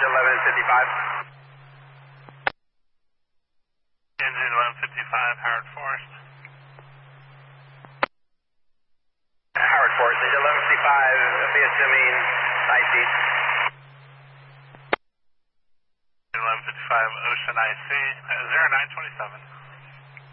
Engine 1155, Howard Forest. Howard Forest, engine 1155, be assuming night seat. 1155, Ocean IC, 0927.